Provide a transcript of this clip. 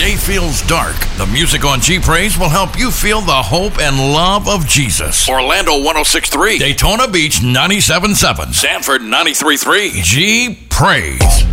day feels dark, the music on G Praise will help you feel the hope and love of Jesus. Orlando 106.3, Daytona Beach 97.7, Sanford 93.3. G Praise.